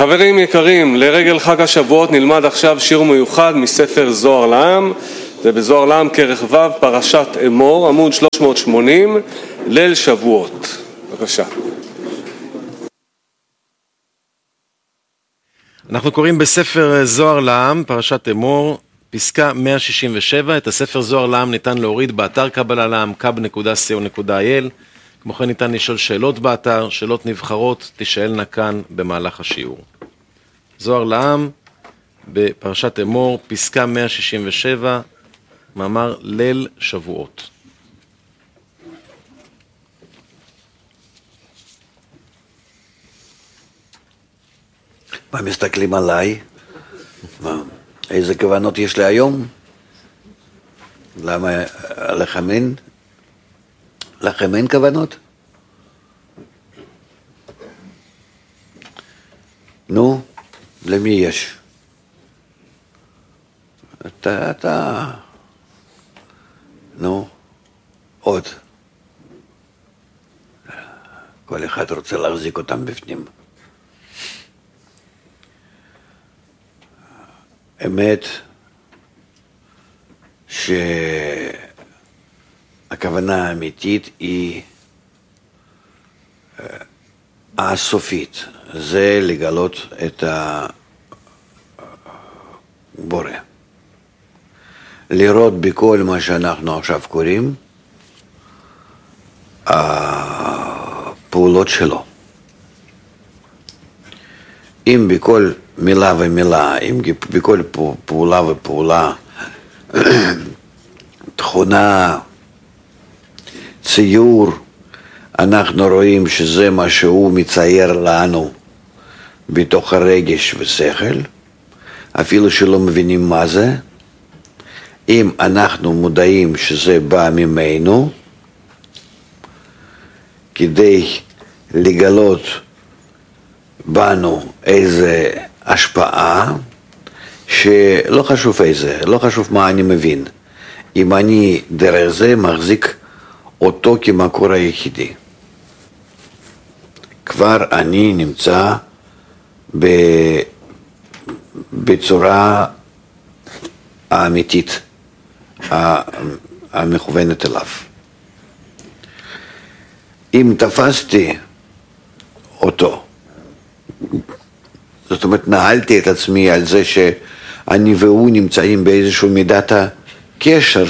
חברים יקרים, לרגל חג השבועות נלמד עכשיו שיר מיוחד מספר זוהר לעם. זה בזוהר לעם כרך ו' פרשת אמור, עמוד 380, ליל שבועות. בבקשה. אנחנו קוראים בספר זוהר לעם, פרשת אמור, פסקה 167. את הספר זוהר לעם ניתן להוריד באתר קבלה לעם, kab.co.il. כמו כן ניתן לשאול שאלות באתר, שאלות נבחרות תשאלנה כאן במהלך השיעור. זוהר לעם, בפרשת אמור, פסקה 167, מאמר ליל שבועות. מה מסתכלים עליי? איזה כוונות יש לי היום? למה לכם אין? לכם אין כוונות? נו, למי יש? אתה... נו, עוד. כל אחד רוצה להחזיק אותם בפנים. אמת שהכוונה האמיתית היא הסופית, זה לגלות את הבורא. לראות בכל מה שאנחנו עכשיו קוראים, הפעולות שלו. אם בכל מילה ומילה, אם בכל פעולה ופעולה, תכונה, ציור, אנחנו רואים שזה מה שהוא מצייר לנו בתוך הרגש ושכל, אפילו שלא מבינים מה זה. אם אנחנו מודעים שזה בא ממנו, כדי לגלות בנו איזה השפעה, שלא חשוב איזה, לא חשוב מה אני מבין. אם אני דרך זה מחזיק אותו כמקור היחידי, כבר אני נמצא בצורה האמיתית, המכוונת אליו. אם תפסתי אותו, זאת אומרת, נעלתי את עצמי על זה שאני והוא נמצאים באיזשהו מידת הקשר,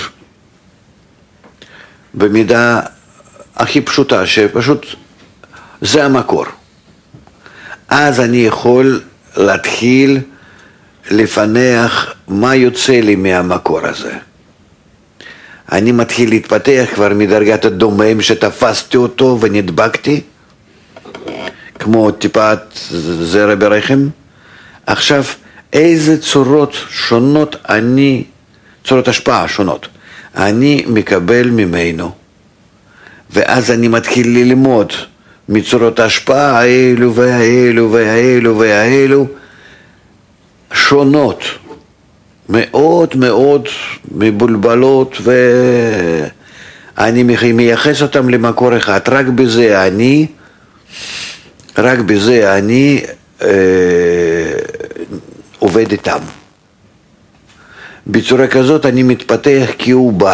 במידה הכי פשוטה, שפשוט זה המקור. אז אני יכול להתחיל לפענח מה יוצא לי מהמקור הזה. אני מתחיל להתפתח כבר מדרגת הדומם שתפסתי אותו ונדבקתי, כמו טיפת זרע ברחם. עכשיו, איזה צורות שונות צורות השפעה שונות, אני מקבל ממנו, ואז אני מתחיל ללמוד מצורות ההשפעה האלו והאלו והאלו והאלו, שונות, מאוד מאוד מבולבלות, ואני מייחס אותם למקור אחד. רק בזה אני עובד איתם. בצורה כזאת אני מתפתח כעובר,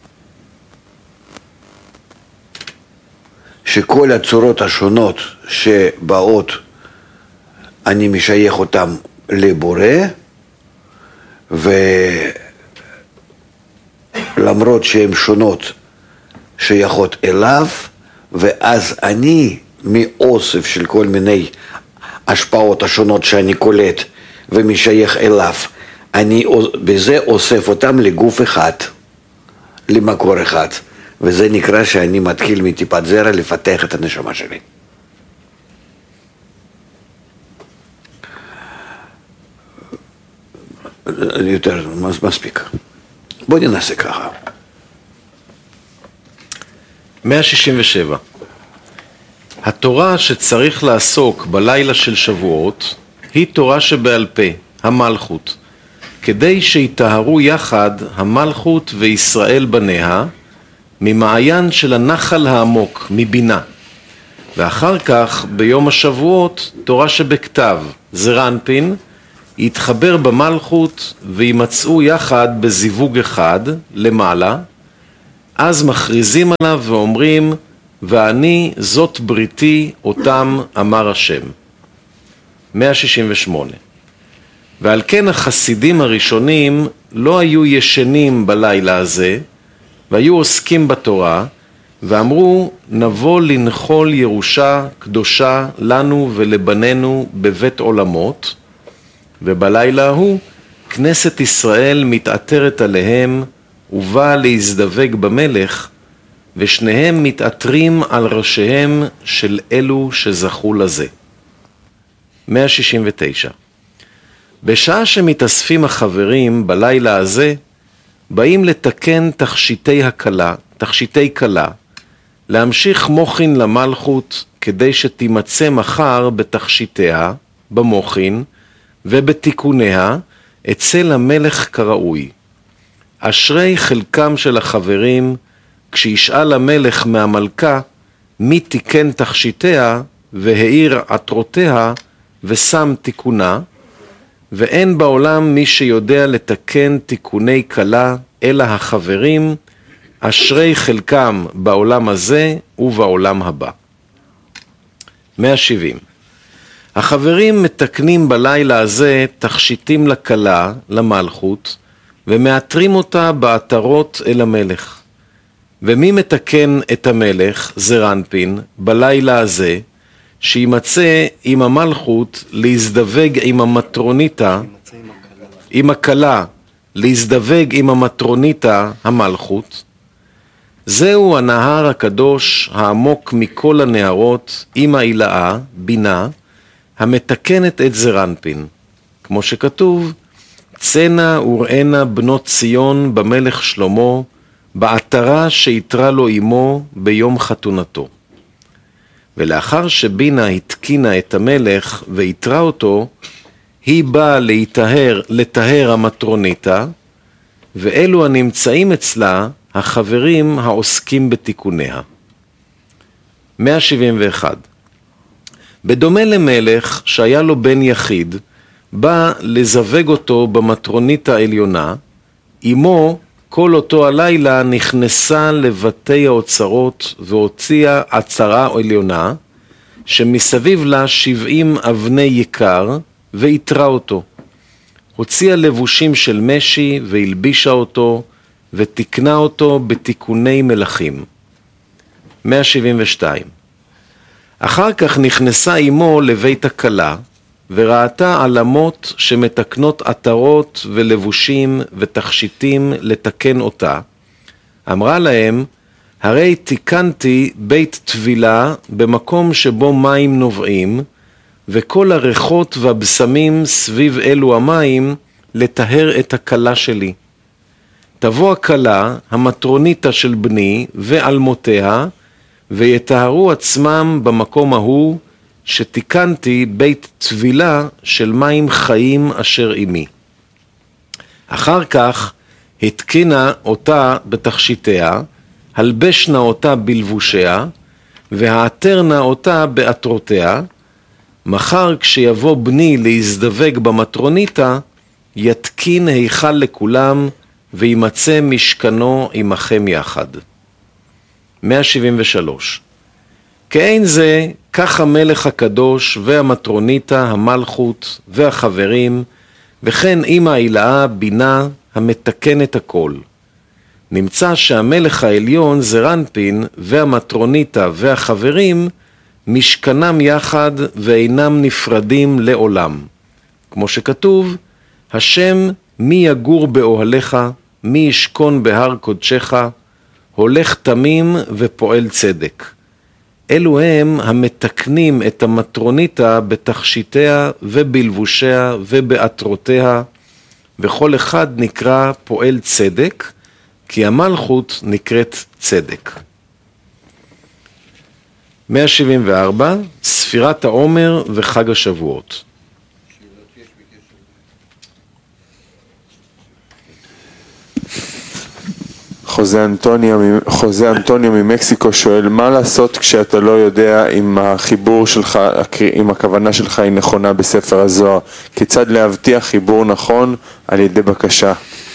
שכל הצורות השונות שבאות אני משייך אותם לבורא, ולמרות שהן שונות שייכות אליו, ואז אני מאוסף של כל מיני השפעות השונות שאני קולט ומשייך אליו, אני בזה אוסף אותם לגוף אחד, למקור אחד, וזה נקרא שאני מתחיל מטיפת זרע לפתח את הנשמה שלי. יותר מספיק. בוא ננסה ככה. 167. התורה שצריך לעסוק בלילה של שבועות היא תורה שבעל פה, המלכות, כדי שיטהרו יחד המלכות וישראל בניה ממעיין של הנחל העמוק, מבינה, ואחר כך ביום השבועות תורה שבכתב, זרנפין, יתחבר במלכות וימצאו יחד בזיווג אחד למעלה, אז מכריזים עליו ואומרים, ואני זאת בריתי אותם אמר השם. 168. ועל כן החסידים הראשונים לא היו ישנים בלילה הזה, והיו עוסקים בתורה, ואמרו, נבוא לנחול ירושה קדושה לנו ולבנינו בבית עולמות, ובלילה ההוא כנסת ישראל מתעטרת עליהם, ובאה להזדווג במלך, ושניהם מתעטרים על ראשיהם של אלו שזכו לזה. 169. בשעה שמתאספים החברים בלילה הזה, באים לתקן תכשיטי כלה, להמשיך מוכין למלכות כדי שתימצא מחר בתכשיטיה, במוכין ובתיקוניה אצל המלך כראוי. אשרי חלקם של החברים כשישאל המלך מהמלכה מי תיקן תכשיטיה והאיר עטרותיה ושם תיקונה, ואין בעולם מי שיודע לתקן תיקוני כלה אלא החברים, אשרי חלקם בעולם הזה ובעולם הבא. 170. החברים מתקנים בלילה הזה תכשיטים לכלה, למלכות, ומאתרים אותה בעטרות אל המלך. ומי מתקן את המלך, זרנפין, בלילה הזה, שימצא עם המלכות להזדווג עם המטרוניתה, עם הכלה, להזדווג עם המטרוניתה, המלכות. זהו הנהר הקדוש העמוק מכל הנהרות, עם העילאה, בינה, המתקנת את זרנפין. כמו שכתוב, צנע וראינה בנות ציון במלך שלמה, בעטרה שיתרה לו אמו ביום חתונתו. ולאחר שבינה התקינה את המלך ויתרה אותו, היא באה לטהר המטרוניתה, ואלו הנמצאים אצלה החברים העוסקים בתיקוניה. 171. בדומה למלך שהיה לו בן יחיד, בא לזווג אותו במטרונית העליונה, אמו כל אותו הלילה נכנסה לבתי האוצרות והוציאה עצרה עליונה, שמסביב לה 70 אבני יקר, והתרה אותו. הוציאה לבושים של משי והלבישה אותו, ותקנה אותו בתיקוני מלכים. 172. אחר כך נכנסה אמו לבית הכלה, וראתה עלמות שמתקנות עטרות ולבושים ותכשיטים לתקן אותה. אמרה להם, הרי תיקנתי בית טבילה במקום שבו מים נובעים, וכל הריחות והבשמים סביב אלו המים לטהר את הכלה שלי. תבוא הכלה, המטרוניתה של בני ועלמותיה, ויטהרו עצמם במקום ההוא, שתיקנתי בית טבילה של מים חיים אשר עמי. אחר כך התקינה אותה בתכשיטיה, הלבשנה אותה בלבושיה, והעטרנה אותה בעטרותיה. מחר כשיבוא בני להזדווג במטרוניתה, יתקין היכל לכולם, וימצא משכנו עמכם יחד. 173. כאין זה, כך המלך הקדוש והמטרוניתה, המלכות והחברים, וכן עם העילאה בינה המתקנת הכל. נמצא שהמלך העליון זרנפין והמטרוניתה והחברים משכנם יחד ואינם נפרדים לעולם. כמו שכתוב, השם מי יגור באוהליך, מי ישכון בהר קודשך, הולך תמים ופועל צדק. אלו הם המתקנים את המטרוניתה בתכשיטיה ובלבושיה ובעטרותיה, וכל אחד נקרא פועל צדק, כי המלכות נקראת צדק. 174. ספירת העומר וחג השבועות. חוזה אנטוניו ממקסיקו שואל, מה לעשות כשאתה לא יודע אם החיבור שלך, אם הכוונה שלך היא נכונה בספר הזוהר? כיצד להבטיח חיבור נכון על ידי בקשה?